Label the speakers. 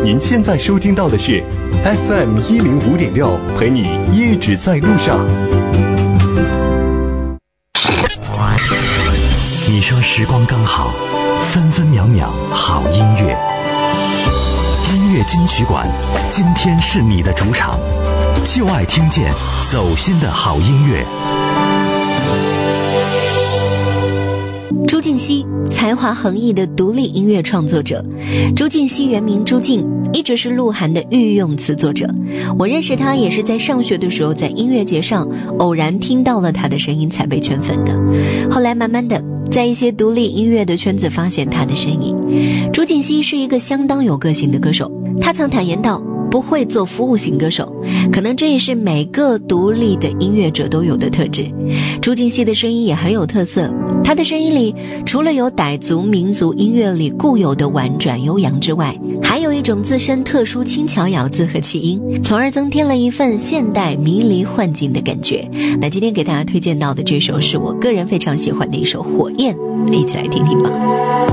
Speaker 1: 您现在收听到的是 FM105.6，陪你一直在路上。
Speaker 2: 你说时光刚好，分分秒秒好音乐。音乐金曲馆，今天是你的主场，就爱听见走心的好音乐。
Speaker 3: 朱婧汐，才华横溢的独立音乐创作者。朱婧汐原名朱静，一直是鹿晗的御用词作者。我认识她也是在上学的时候，在音乐节上偶然听到了她的声音才被圈粉的。后来慢慢的在一些独立音乐的圈子发现她的身影。朱婧汐是一个相当有个性的歌手，她曾坦言道，不会做服务型歌手，可能这也是每个独立的音乐者都有的特质。朱婧汐的声音也很有特色，她的声音里除了有傣族民族音乐里固有的婉转悠扬之外，还有一种自身特殊轻巧咬字和气音，从而增添了一份现代迷离幻境的感觉。那今天给大家推荐到的这首是我个人非常喜欢的一首《火焰》，一起来听听吧。